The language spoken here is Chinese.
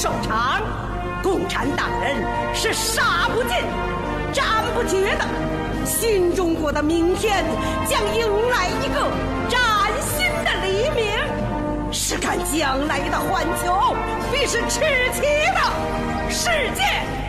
收场。共产党人是杀不尽、斩不绝的，新中国的明天将迎来一个崭新的黎明。是看将来的环球，必是赤旗的世界。